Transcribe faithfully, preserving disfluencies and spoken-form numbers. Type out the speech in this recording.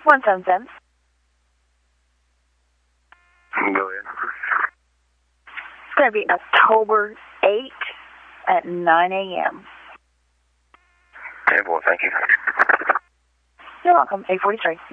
one seven seven. Go ahead. It's going to be October eighth at nine a.m. Okay, boy, thank you. You're welcome. eight forty-three.